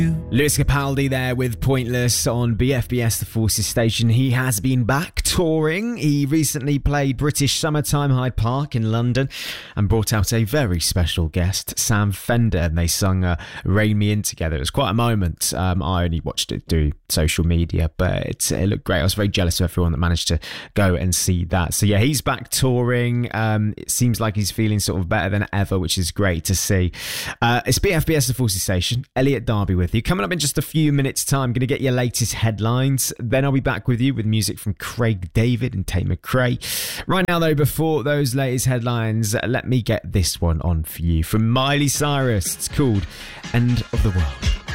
Lewis Capaldi there with Pointless on BFBS The Forces station. He has been back touring. He recently played British Summertime Hyde Park in London and brought out a very special guest, Sam Fender, and they sung Rein Me In together. It was quite a moment. I only watched it through social media, but it looked great. I was very jealous of everyone that managed to go and see that. So yeah, he's back touring. It seems like he's feeling sort of better than ever, which is great to see. It's BFBS The Forces station. Elliot Darby with you. Coming up in just a few minutes' time, I'm going to get your latest headlines. Then I'll be back with you with music from Craig David and Tate McRae. Right now, though, before those latest headlines, let me get this one on for you from Miley Cyrus. It's called End of the World.